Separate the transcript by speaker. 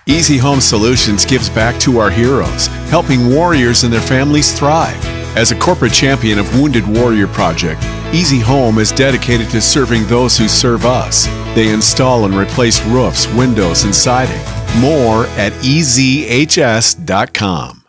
Speaker 1: Easy Home Solutions gives back to our heroes, helping warriors and their families thrive. As a corporate champion of Wounded Warrior Project, Easy Home is dedicated to serving those who serve us. They install and replace roofs, windows, and siding. More at ezhs.com.